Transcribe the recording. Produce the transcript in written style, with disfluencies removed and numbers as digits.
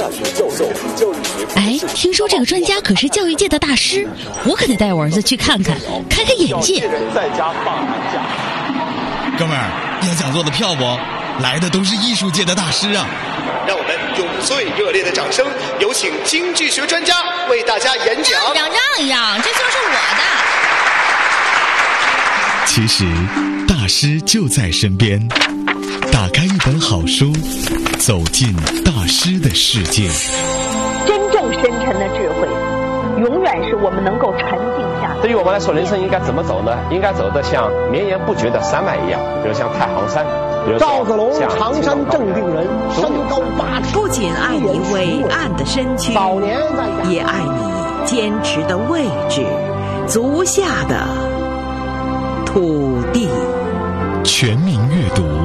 大学教授，教育学。 哎，听说这个专家可是教育界的大师，我可得带我儿子去看看，开开眼界。 在家放寒假。 哥们儿，要讲座的票不？来的都是艺术界的大师啊！ 让我们用最热烈的掌声，有请经济学专家为大家演讲。 让一让，这就是我的。 其实，大师就在身边。打开一本好书，走进大师的世界。 真正深沉的智慧，永远是我们能够沉静下来。 对于我们来说，人生应该怎么走呢？应该走得像绵延不绝的山脉一样，比如像太行山。 赵子龙，常山正定人，身高8尺。 不仅爱你伟岸的身躯，也爱你坚持的位置，足下的土地。 全民阅读。